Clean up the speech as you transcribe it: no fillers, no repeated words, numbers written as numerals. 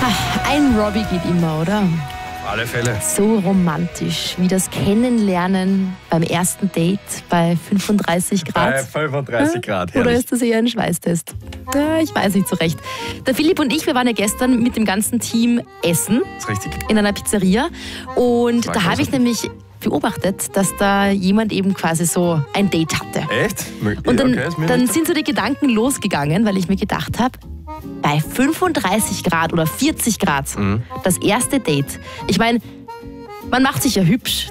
Ein Robbie geht immer, oder? Auf alle Fälle. So romantisch, wie das Kennenlernen beim ersten Date bei 35 Grad. Bei 35 Grad, Oder herrlich. ist das eher ein Schweißtest? Ja, ich weiß nicht so recht. Der Philipp und ich, wir waren ja gestern mit dem ganzen Team essen Das ist richtig. in einer Pizzeria. Und war da habe ich großartig. nämlich beobachtet, dass da jemand eben quasi so ein Date hatte. Echt? Und dann, Okay, ist mir dann nicht- sind so die Gedanken losgegangen, weil ich mir gedacht habe, bei 35 Grad oder 40 Grad, das erste Date. Ich meine, man macht sich ja hübsch